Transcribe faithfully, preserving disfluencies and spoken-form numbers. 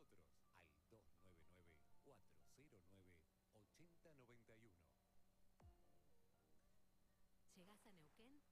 nosotros al dos nueve nueve, cuatro cero nueve, ocho cero nueve uno. ¿Llegás a Neuquén?